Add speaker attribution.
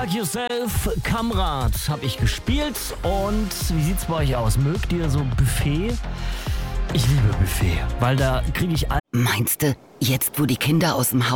Speaker 1: Like Yourself, Kamrat, habe ich gespielt. Und wie sieht's bei euch aus? Mögt ihr so Buffet? Ich liebe Buffet, weil da kriege ich...
Speaker 2: Meinst du, jetzt wo die Kinder aus dem Haus